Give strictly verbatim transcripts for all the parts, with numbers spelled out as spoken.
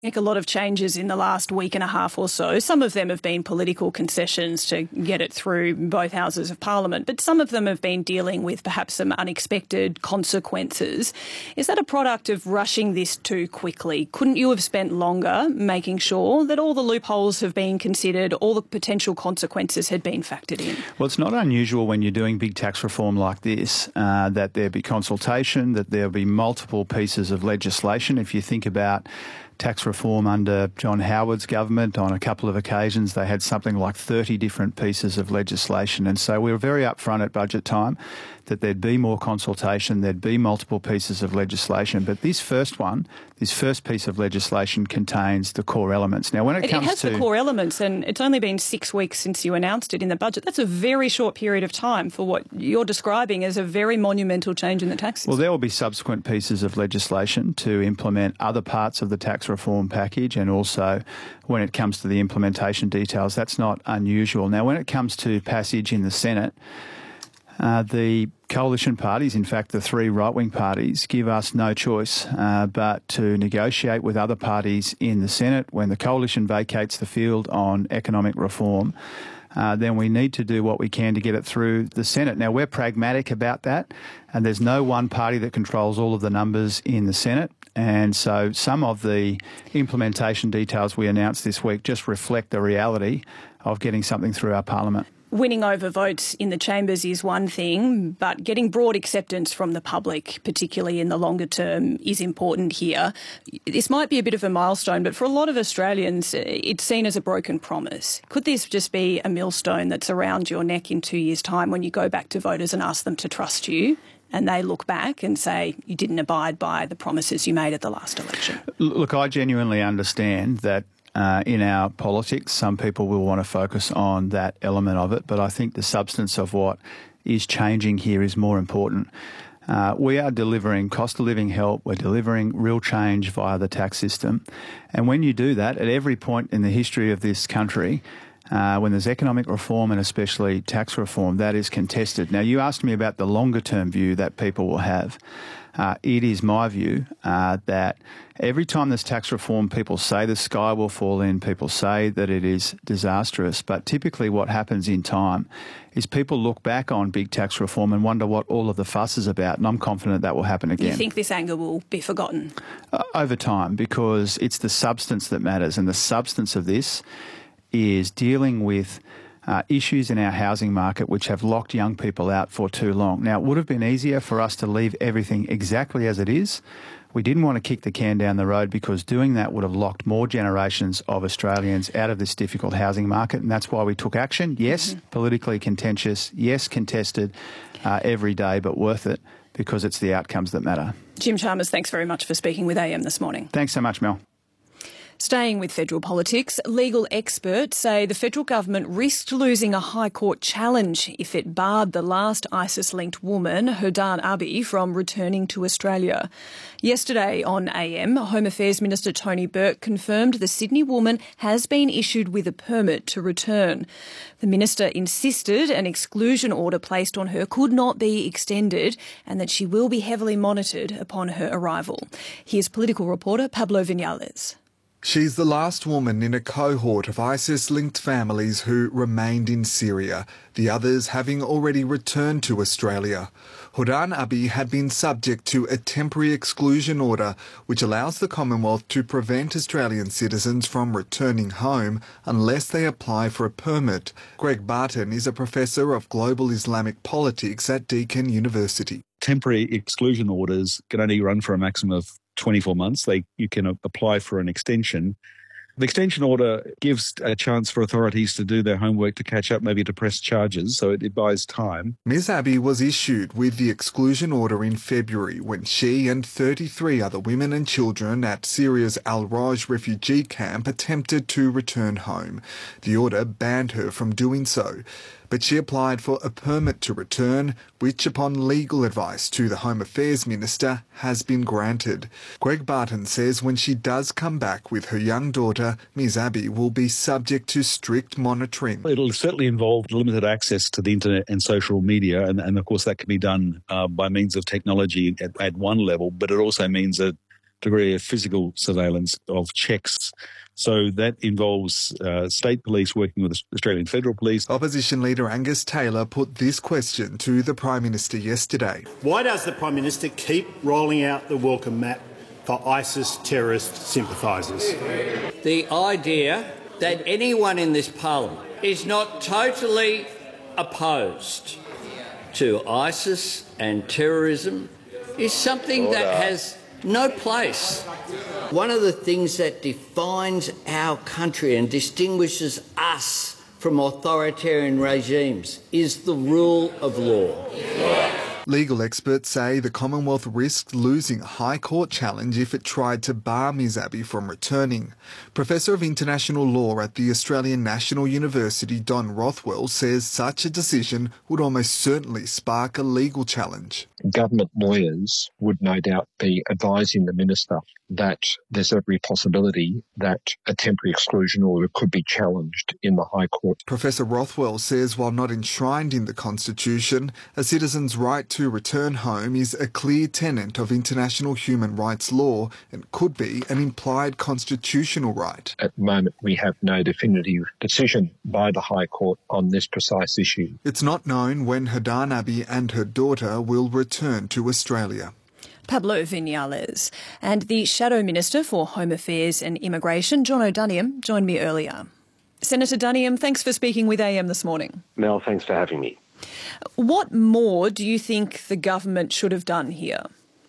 Make a lot of changes in the last week and a half or so. Some of them have been political concessions to get it through both houses of Parliament, but some of them have been dealing with perhaps some unexpected consequences. Is that a product of rushing this too quickly? Couldn't you have spent longer making sure that all the loopholes have been considered, all the potential consequences had been factored in? Well, it's not unusual when you're doing big tax reform like this uh, that there be consultation, that there be multiple pieces of legislation. If you think about tax reform under John Howard's government, on a couple of occasions they had something like thirty different pieces of legislation. And so we were very upfront at budget time that there'd be more consultation, there'd be multiple pieces of legislation. But this first one, this first piece of legislation contains the core elements. Now, when it, it comes it has to the core elements, and it's only been six weeks since you announced it in the budget. That's a very short period of time for what you're describing as a very monumental change in the tax system. Well, there will be subsequent pieces of legislation to implement other parts of the tax reform package, and also when it comes to the implementation details, that's not unusual. Now, when it comes to passage in the Senate, Uh, the coalition parties, in fact the three right-wing parties, give us no choice uh, but to negotiate with other parties in the Senate. When the coalition vacates the field on economic reform, uh, then we need to do what we can to get it through the Senate. Now, we're pragmatic about that, and there's no one party that controls all of the numbers in the Senate. And so some of the implementation details we announced this week just reflect the reality of getting something through our Parliament. Winning over votes in the chambers is one thing, but getting broad acceptance from the public, particularly in the longer term, is important here. This might be a bit of a milestone, but for a lot of Australians, it's seen as a broken promise. Could this just be a millstone that's around your neck in two years' time when you go back to voters and ask them to trust you, and they look back and say you didn't abide by the promises you made at the last election? Look, I genuinely understand that Uh, in our politics, some people will want to focus on that element of it, but I think the substance of what is changing here is more important. Uh, we are delivering cost of living help, we're delivering real change via the tax system, and when you do that, at every point in the history of this country, Uh, when there's economic reform and especially tax reform, that is contested. Now, you asked me about the longer-term view that people will have. Uh, it is my view uh, that every time there's tax reform, people say the sky will fall in, people say that it is disastrous, but typically what happens in time is people look back on big tax reform and wonder what all of the fuss is about, and I'm confident that will happen again. You think this anger will be forgotten? Uh, over time, because it's the substance that matters, and the substance of this is dealing with uh, issues in our housing market which have locked young people out for too long. Now, it would have been easier for us to leave everything exactly as it is. We didn't want to kick the can down the road because doing that would have locked more generations of Australians out of this difficult housing market, and that's why we took action. Yes, mm-hmm. politically contentious, yes, contested uh, every day, but worth it because it's the outcomes that matter. Jim Chalmers, thanks very much for speaking with A M this morning. Thanks so much, Mel. Staying with federal politics, legal experts say the federal government risked losing a High Court challenge if it barred the last ISIS-linked woman, Hudan Abi, from returning to Australia. Yesterday on A M, Home Affairs Minister Tony Burke confirmed the Sydney woman has been issued with a permit to return. The minister insisted an exclusion order placed on her could not be extended and that she will be heavily monitored upon her arrival. Here's political reporter Pablo Vinales. She's the last woman in a cohort of ISIS-linked families who remained in Syria, the others having already returned to Australia. Hudan Abi had been subject to a temporary exclusion order, which allows the Commonwealth to prevent Australian citizens from returning home unless they apply for a permit. Greg Barton is a professor of global Islamic politics at Deakin University. Temporary exclusion orders can only run for a maximum of twenty-four months. They, you can apply for an extension. The extension order gives a chance for authorities to do their homework, to catch up, maybe to press charges, so it, it buys time. Miz Abi was issued with the exclusion order in February when she and thirty-three other women and children at Syria's Al-Raj refugee camp attempted to return home. The order banned her from doing so, but she applied for a permit to return, which upon legal advice to the Home Affairs Minister has been granted. Greg Barton says when she does come back with her young daughter, Miz Abi will be subject to strict monitoring. It'll certainly involve limited access to the internet and social media, and, and of course that can be done uh, by means of technology at, at one level, but it also means that degree of physical surveillance of checks. So that involves uh, state police working with the Australian Federal Police. Opposition leader Angus Taylor put this question to the Prime Minister yesterday. Why does the Prime Minister keep rolling out the welcome mat for ISIS terrorist sympathisers? The idea that anyone in this parliament is not totally opposed to ISIS and terrorism is something Order. that has no place. One of the things that defines our country and distinguishes us from authoritarian regimes is the rule of law. Legal experts say the Commonwealth risked losing a High Court challenge if it tried to bar Ms Abbey from returning. Professor of International Law at the Australian National University, Don Rothwell, says such a decision would almost certainly spark a legal challenge. Government lawyers would no doubt be advising the Minister that there's every possibility that a temporary exclusion order could be challenged in the High Court. Professor Rothwell says while not enshrined in the Constitution, a citizen's right to return home is a clear tenet of international human rights law and could be an implied constitutional right. At the moment, we have no definitive decision by the High Court on this precise issue. It's not known when Houdan Abbey and her daughter will return to Australia. Pablo Vinales. And the Shadow Minister for Home Affairs and Immigration, John O'Duniam, joined me earlier. Senator Duniam, thanks for speaking with A M this morning. Mel, thanks for having me. What more do you think the government should have done here?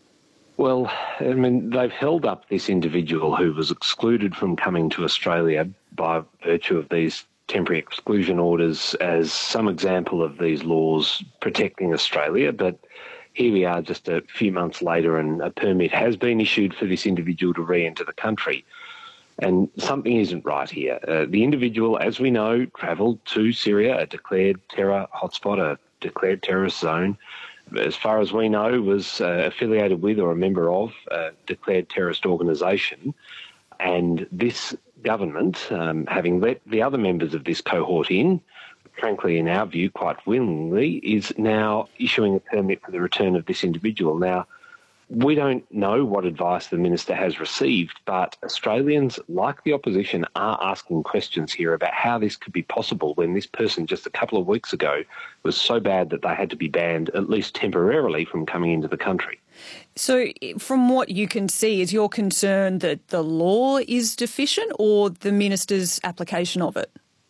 Well, I mean, they've held up this individual who was excluded from coming to Australia by virtue of these temporary exclusion orders as some example of these laws protecting Australia, but here we are just a few months later and a permit has been issued for this individual to re-enter the country. And something isn't right here. Uh, the individual, as we know, travelled to Syria, a declared terror hotspot, a declared terrorist zone. As far as we know, was uh, affiliated with or a member of a declared terrorist organisation. And this government, um, having let the other members of this cohort in, frankly, in our view, quite willingly, is now issuing a permit for the return of this individual. Now, we don't know what advice the Minister has received, but Australians, like the opposition, are asking questions here about how this could be possible when this person just a couple of weeks ago was so bad that they had to be banned, at least temporarily, from coming into the country. So from what you can see, is your concern that the law is deficient or the Minister's application of it?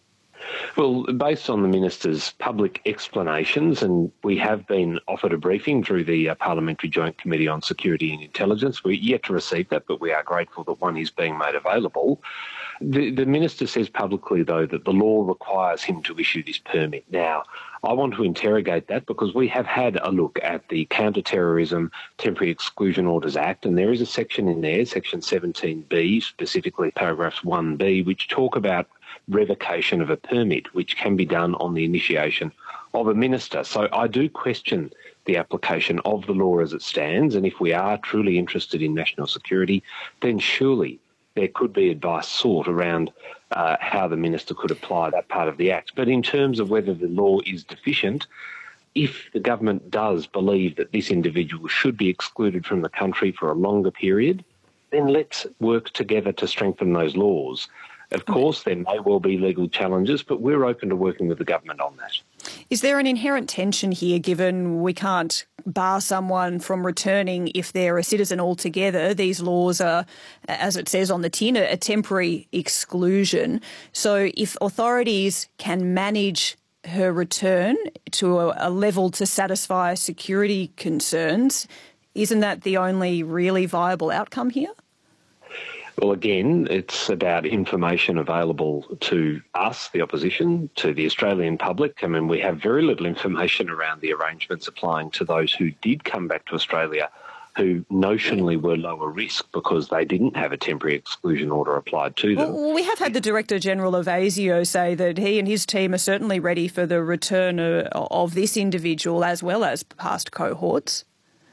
Well, based on the Minister's public explanations, and we have been offered a briefing through the uh, Parliamentary Joint Committee on Security and Intelligence. We're yet to receive that, but we are grateful that one is being made available. The, the Minister says publicly, though, that the law requires him to issue this permit. Now, I want to interrogate that because we have had a look at the Counter-Terrorism Temporary Exclusion Orders Act, and there is a section in there, Section seventeen B, specifically paragraphs one B, which talk about revocation of a permit, which can be done on the initiation of a minister. So I do question the application of the law as it stands, and if we are truly interested in national security, then surely there could be advice sought around uh, how the minister could apply that part of the act. But in terms of whether the law is deficient, if the government does believe that this individual should be excluded from the country for a longer period, then let's work together to strengthen those laws. Of course, there may well be legal challenges, but we're open to working with the government on that. Is there an inherent tension here, given we can't bar someone from returning if they're a citizen altogether? These laws are, as it says on the tin, a temporary exclusion. So if authorities can manage her return to a, a level to satisfy security concerns, isn't that the only really viable outcome here? Well, again, it's about information available to us, the opposition, to the Australian public. I mean, we have very little information around the arrangements applying to those who did come back to Australia who notionally were lower risk because they didn't have a temporary exclusion order applied to them. Well, we have had the Director-General of ASIO say that he and his team are certainly ready for the return of, of this individual as well as past cohorts.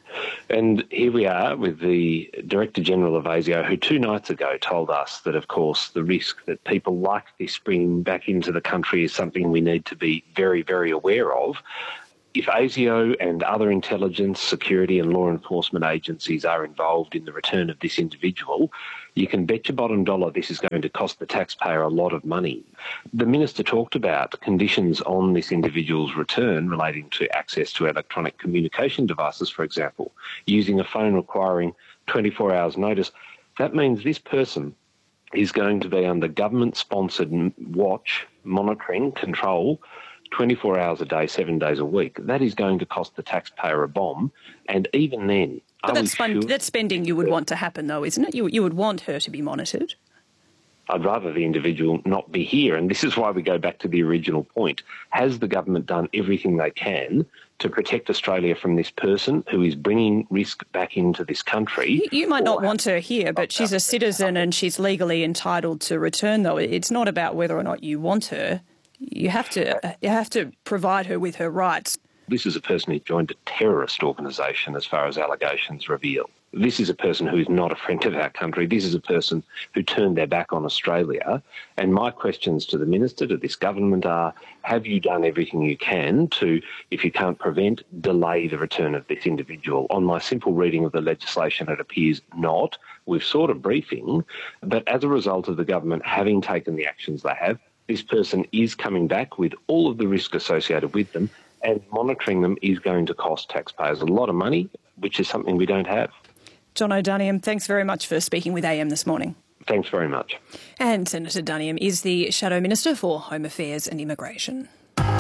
And here we are with the Director-General of ASIO, who two nights ago told us that, of course, the risk that people like this bringing back into the country is something we need to be very, very aware of. If ASIO and other intelligence, security and law enforcement agencies are involved in the return of this individual, you can bet your bottom dollar this is going to cost the taxpayer a lot of money. The Minister talked about conditions on this individual's return relating to access to electronic communication devices, for example, using a phone requiring twenty-four hours notice. That means this person is going to be under government-sponsored watch, monitoring, control, twenty-four hours a day, seven days a week. That is going to cost the taxpayer a bomb. And even then... But that's, sure? that's spending you would want to happen, though, isn't it? You, you would want her to be monitored. I'd rather the individual not be here. And this is why we go back to the original point. Has the government done everything they can to protect Australia from this person who is bringing risk back into this country? You, you might not want her here, but she's a citizen and she's legally entitled to return, though. It's not about whether or not you want her. You have to, you have to provide her with her rights. This is a person who joined a terrorist organisation as far as allegations reveal. This is a person who is not a friend of our country. This is a person who turned their back on Australia. And my questions to the Minister, to this government are, have you done everything you can to, if you can't prevent, delay the return of this individual? On my simple reading of the legislation, it appears not. We've sought a briefing, but as a result of the government having taken the actions they have, this person is coming back with all of the risk associated with them, and monitoring them is going to cost taxpayers a lot of money, which is something we don't have. John O'Duniam, thanks very much for speaking with A M this morning. Thanks very much. And Senator Duniam is the Shadow Minister for Home Affairs and Immigration.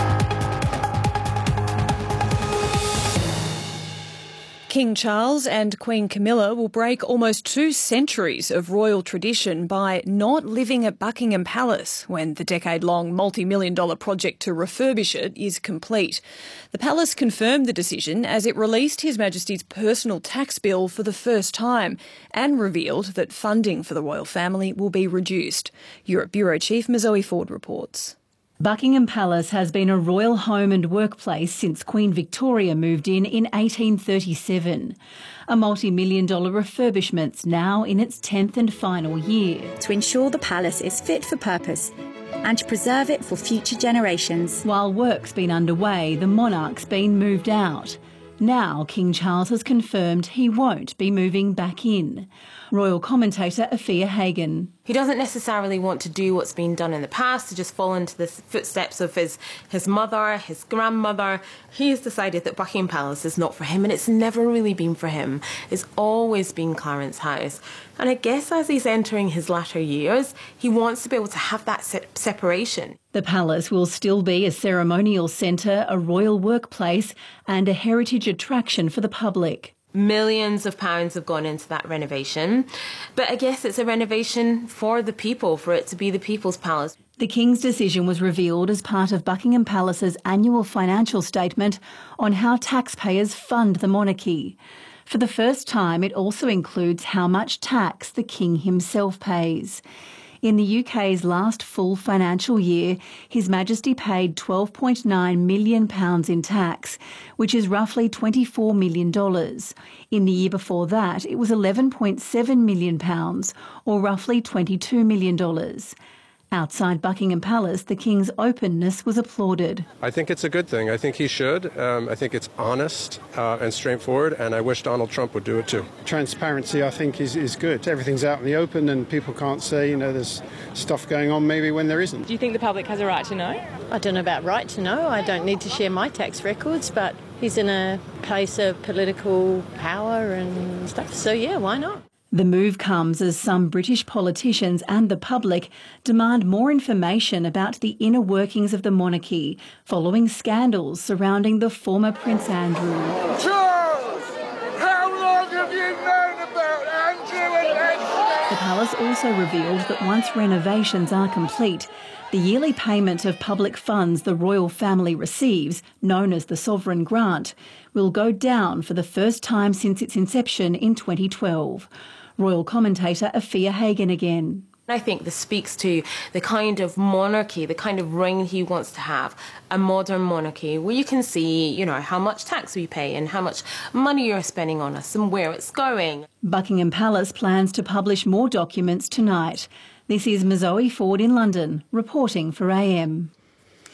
King Charles and Queen Camilla will break almost two centuries of royal tradition by not living at Buckingham Palace when the decade-long multi-million dollar project to refurbish it is complete. The palace confirmed the decision as it released His Majesty's personal tax bill for the first time and revealed that funding for the royal family will be reduced. Europe Bureau Chief Mazoe Ford reports. Buckingham Palace has been a royal home and workplace since Queen Victoria moved in in eighteen thirty-seven. A multi-million dollar refurbishment's now in its tenth and final year. To ensure the palace is fit for purpose and to preserve it for future generations. While work's been underway, the monarch's been moved out. Now King Charles has confirmed he won't be moving back in. Royal commentator Afia Hagen. He doesn't necessarily want to do what's been done in the past, to just fall into the footsteps of his, his mother, his grandmother. He has decided that Buckingham Palace is not for him, and it's never really been for him. It's always been Clarence House. And I guess as he's entering his latter years, he wants to be able to have that se- separation. The palace will still be a ceremonial centre, a royal workplace and a heritage attraction for the public. Millions of pounds have gone into that renovation. But I guess it's a renovation for the people, for it to be the people's palace. The King's decision was revealed as part of Buckingham Palace's annual financial statement on how taxpayers fund the monarchy. For the first time, it also includes how much tax the King himself pays. In the U K's last full financial year, His Majesty paid twelve point nine million pounds in tax, which is roughly twenty-four million dollars. In the year before that, it was eleven point seven million pounds, or roughly twenty-two million dollars. Outside Buckingham Palace, the King's openness was applauded. I think it's a good thing. I think he should. Um, I think it's honest uh, and straightforward, and I wish Donald Trump would do it too. Transparency, I think, is, is good. Everything's out in the open and people can't say, you know, there's stuff going on maybe when there isn't. Do you think the public has a right to know? I don't know about right to know. I don't need to share my tax records, but he's in a place of political power and stuff, so yeah, why not? The move comes as some British politicians and the public demand more information about the inner workings of the monarchy following scandals surrounding the former Prince Andrew. Charles, how long have you known about Andrew and Andrew? The palace also revealed that once renovations are complete, the yearly payment of public funds the royal family receives, known as the Sovereign Grant, will go down for the first time since its inception in twenty twelve. Royal commentator Afia Hagen again. I think this speaks to the kind of monarchy, the kind of reign he wants to have, a modern monarchy where you can see, you know, how much tax we pay and how much money you're spending on us and where it's going. Buckingham Palace plans to publish more documents tonight. This is Mazoe Ford in London, reporting for A M.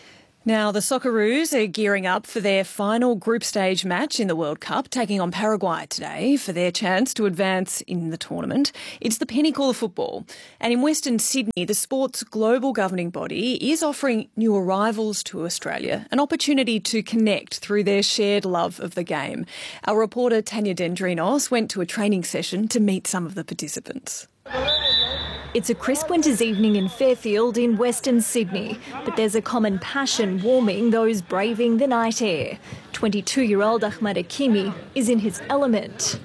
Now, the Socceroos are gearing up for their final group stage match in the World Cup, taking on Paraguay today for their chance to advance in the tournament. It's the pinnacle of football. And in Western Sydney, the sport's global governing body is offering new arrivals to Australia an opportunity to connect through their shared love of the game. Our reporter Tanya Dendrinos went to a training session to meet some of the participants. It's a crisp winter's evening in Fairfield in Western Sydney, but there's a common passion warming those braving the night air. twenty-two-year-old Ahmad Hakimi is in his element.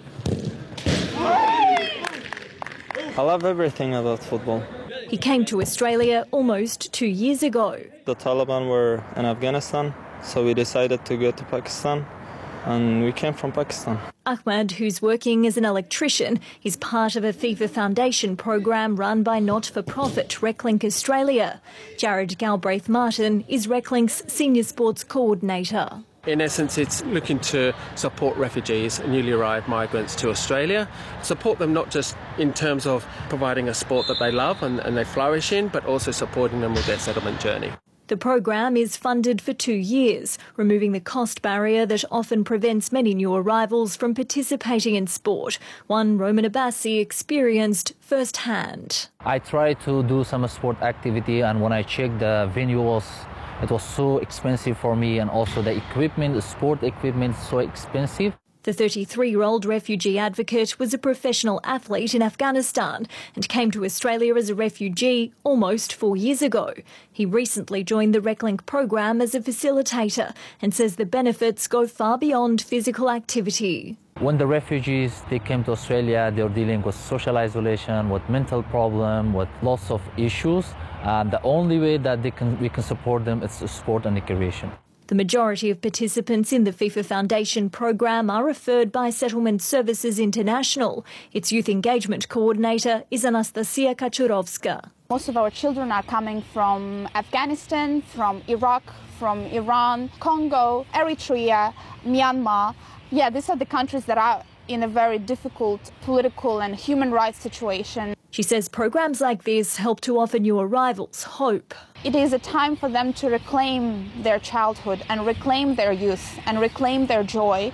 I love everything about football. He came to Australia almost two years ago. The Taliban were in Afghanistan, so we decided to go to Pakistan, and we came from Pakistan. Ahmad, who's working as an electrician, is part of a FIFA Foundation program run by not-for-profit RecLink Australia. Jared Galbraith-Martin is RecLink's senior sports coordinator. In essence, it's looking to support refugees and newly arrived migrants to Australia, support them not just in terms of providing a sport that they love and, and they flourish in, but also supporting them with their settlement journey. The program is funded for two years, removing the cost barrier that often prevents many new arrivals from participating in sport, one Roman Abbasi experienced firsthand. I tried to do some sport activity, and when I checked the venue, was, it was so expensive for me, and also the equipment, the sport equipment, is so expensive. The thirty-three-year-old refugee advocate was a professional athlete in Afghanistan and came to Australia as a refugee almost four years ago. He recently joined the RecLink program as a facilitator and says the benefits go far beyond physical activity. When the refugees, they came to Australia, they're dealing with social isolation, with mental problem, with lots of issues. And the only way that they can, we can support them is sport and recreation. The majority of participants in the FIFA Foundation program are referred by Settlement Services International. Its youth engagement coordinator is Anastasia Kachurovska. Most of our children are coming from Afghanistan, from Iraq, from Iran, Congo, Eritrea, Myanmar. Yeah, these are the countries that are in a very difficult political and human rights situation. She says programs like this help to offer new arrivals hope. It is a time for them to reclaim their childhood and reclaim their youth and reclaim their joy.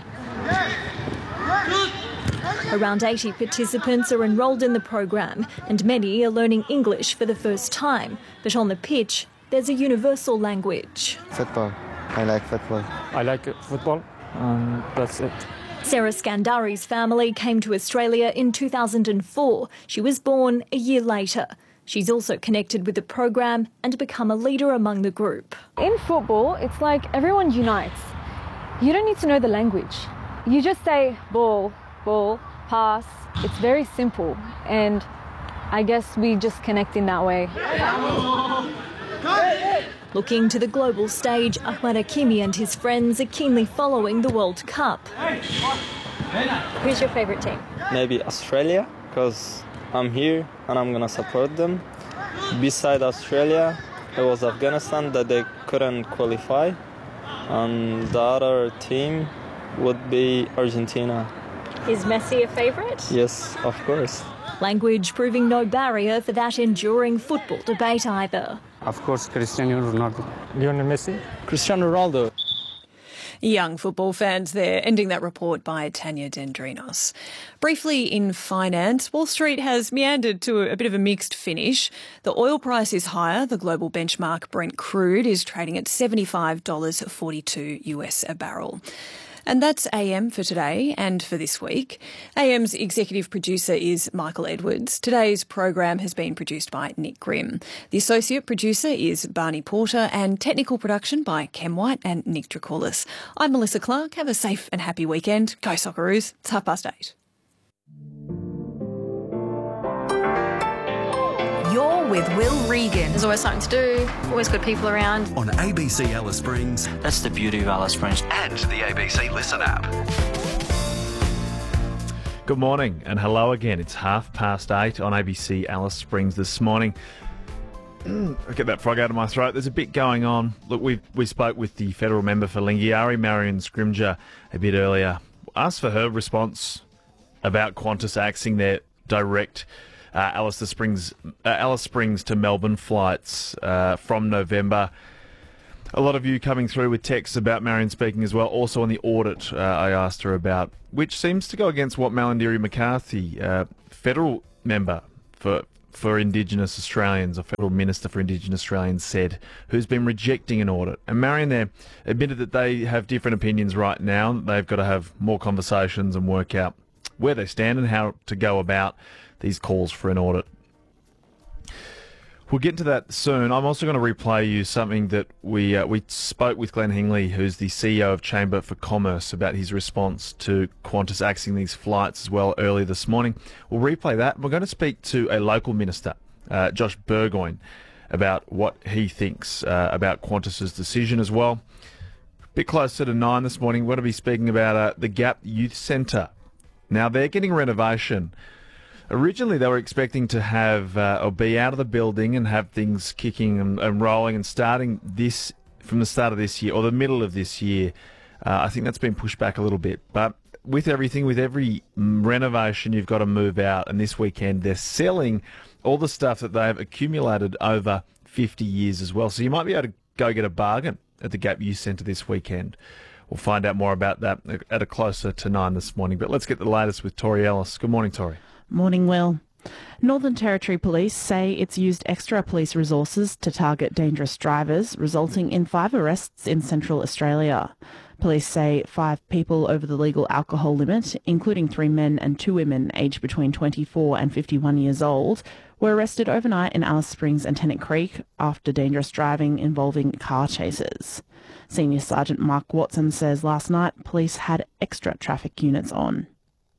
Around eighty participants are enrolled in the program and many are learning English for the first time. But on the pitch, there's a universal language. Football. I like football. I like football, and that's it. Sarah Scandari's family came to Australia in two thousand four. She was born a year later. She's also connected with the program and become a leader among the group. In football, it's like everyone unites. You don't need to know the language. You just say ball, ball, pass. It's very simple. And I guess we just connect in that way. Looking to the global stage, Ahmad Hakimi and his friends are keenly following the World Cup. Who's your favourite team? Maybe Australia, because I'm here and I'm going to support them. Beside Australia, it was Afghanistan that they couldn't qualify. And the other team would be Argentina. Is Messi a favourite? Yes, of course. Language proving no barrier for that enduring football debate either. Of course, Cristiano Ronaldo. Lionel Messi. Cristiano Ronaldo. Young football fans there, ending that report by Tanya Dendrinos. Briefly in finance, Wall Street has meandered to a bit of a mixed finish. The oil price is higher. The global benchmark Brent crude is trading at seventy-five dollars forty-two US a barrel. And that's A M for today and for this week. A M's executive producer is Michael Edwards. Today's program has been produced by Nick Grimm. The associate producer is Barney Porter and technical production by Kem White and Nick Dracoulis. I'm Melissa Clark. Have a safe and happy weekend. Go Socceroos. It's half past eight. You're with Will Regan. There's always something to do, always good people around. On A B C Alice Springs. That's the beauty of Alice Springs. And the A B C Listen app. Good morning and hello again. It's half past eight on A B C Alice Springs this morning. I get that frog out of my throat. There's a bit going on. Look, we we spoke with the federal member for Lingiari, Marion Scrimger, a bit earlier. Asked for her response about Qantas axing their direct Uh, Alice Springs, uh, Alice Springs to Melbourne flights uh, from November. A lot of you coming through with texts about Marion speaking as well. Also on the audit, uh, I asked her about, which seems to go against what Malarndirri McCarthy, uh, federal member for for Indigenous Australians, or federal minister for Indigenous Australians, said, who's been rejecting an audit. And Marion there admitted that they have different opinions right now. They've got to have more conversations and work out where they stand and how to go about these calls for an audit. We'll get into that soon. I'm also going to replay you something that we uh, we spoke with Glenn Hingley, who's the C E O of Chamber for Commerce, about his response to Qantas axing these flights as well earlier this morning. We'll replay that. We're going to speak to a local minister, uh, Josh Burgoyne, about what he thinks uh, about Qantas's decision as well. A bit closer to nine this morning, we're going to be speaking about uh, the Gap Youth Centre. Now, they're getting renovation. Originally, they were expecting to have uh, or be out of the building and have things kicking and, and rolling and starting this from the start of this year or the middle of this year. Uh, I think that's been pushed back a little bit. But with everything, with every renovation, you've got to move out. And this weekend, they're selling all the stuff that they've accumulated over fifty years as well. So you might be able to go get a bargain at the Gap Youth Centre this weekend. We'll find out more about that at a closer to nine this morning. But let's get the latest with Tori Ellis. Good morning, Tori. Morning, Will. Northern Territory Police say it's used extra police resources to target dangerous drivers, resulting in five arrests in Central Australia. Police say five people over the legal alcohol limit, including three men and two women aged between twenty-four and fifty-one years old, were arrested overnight in Alice Springs and Tennant Creek after dangerous driving involving car chases. Senior Sergeant Mark Watson says last night police had extra traffic units on.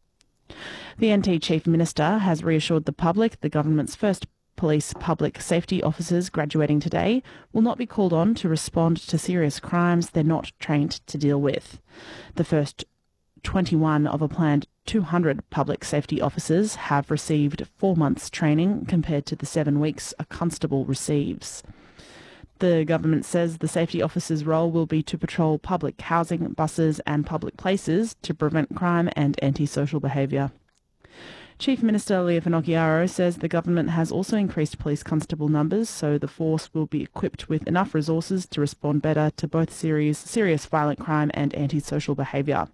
The N T Chief Minister has reassured the public the government's first police public safety officers graduating today will not be called on to respond to serious crimes they're not trained to deal with. The first twenty-one of a planned two hundred public safety officers have received four months training compared to the seven weeks a constable receives. The government says the safety officer's role will be to patrol public housing, buses and public places to prevent crime and antisocial behaviour. Chief Minister Leah Finocchiaro says the government has also increased police constable numbers, so the force will be equipped with enough resources to respond better to both serious, serious violent crime and antisocial behaviour.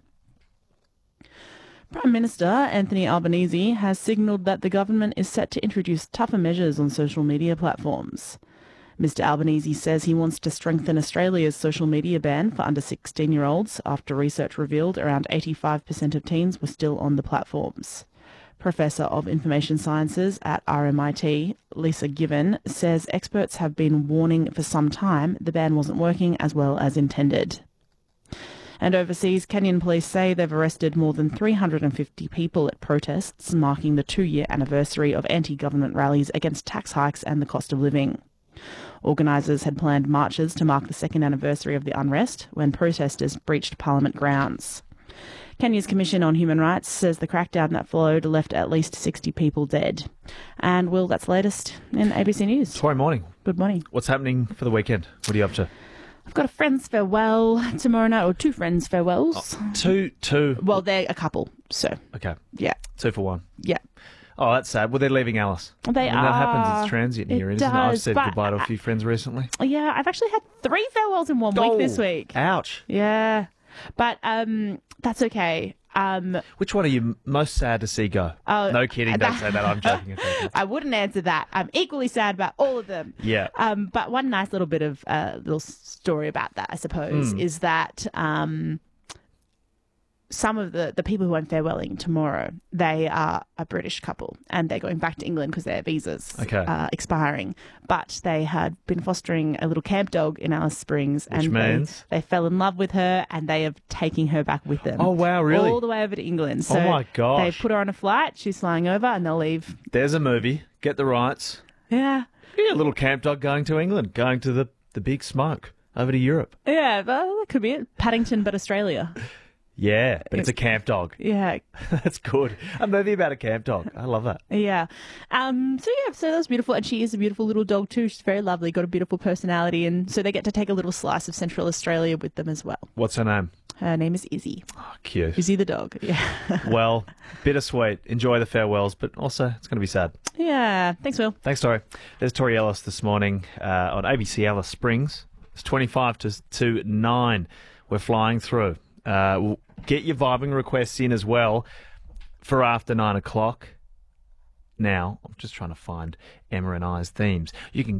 Prime Minister Anthony Albanese has signalled that the government is set to introduce tougher measures on social media platforms. Mister Albanese says he wants to strengthen Australia's social media ban for under sixteen-year-olds after research revealed around eighty-five percent of teens were still on the platforms. Professor of Information Sciences at R M I T, Lisa Given, says experts have been warning for some time the ban wasn't working as well as intended. And overseas, Kenyan police say they've arrested more than three hundred fifty people at protests marking the two-year anniversary of anti-government rallies against tax hikes and the cost of living. Organisers had planned marches to mark the second anniversary of the unrest when protesters breached Parliament grounds. Kenya's Commission on Human Rights says the crackdown that followed left at least sixty people dead. And, Will, that's latest in A B C News. Tomorrow morning. Good morning. What's happening for the weekend? What are you up to? I've got a friend's farewell tomorrow night, or two friends' farewells. Oh, two, two. Well, they're a couple, so. Okay. Yeah. Two for one. Yeah. Oh, that's sad. Well, they're leaving Alice. They I mean, are. That happens. It's transient it here, isn't does, it? I've said but goodbye to a few friends recently. Yeah, I've actually had three farewells in one Oh, week this week. Ouch. Yeah. But um, that's okay. Um, Which one are you most sad to see go? Oh, no kidding. Don't that- say that. I'm joking. Okay. I wouldn't answer that. I'm equally sad about all of them. Yeah. Um, but one nice little bit of uh, little story about that, I suppose, Mm. is that um, some of the, the people who I'm farewelling tomorrow, they are a British couple and they're going back to England because their visas Okay. are expiring. But they had been fostering a little camp dog in Alice Springs. Which and means? They, they fell in love with her and they are taking her back with them. Oh, wow, really? All the way over to England. So Oh, my gosh. They put her on a flight, she's flying over and they'll leave. There's a movie. Get the rights. Yeah. Yeah, a little camp dog going to England, going to the, the big smoke over to Europe. Yeah, well, that could be it. Paddington, but Australia. Yeah, but it's a camp dog. Yeah. That's good. A movie about a camp dog. I love that. Yeah. Um, so, yeah, so that was beautiful. And she is a beautiful little dog, too. She's very lovely, got a beautiful personality. And so they get to take a little slice of Central Australia with them as well. What's her name? Her name is Izzy. Oh, cute. Izzy the dog. Yeah. Well, bittersweet. Enjoy the farewells, but also it's going to be sad. Yeah. Thanks, Will. Thanks, Tori. There's Tori Ellis this morning uh, on A B C Alice Springs. It's twenty-five to, to nine. We're flying through. Uh, we'll get your vibing requests in as well for after nine o'clock. Now, I'm just trying to find Emma and I's themes. You can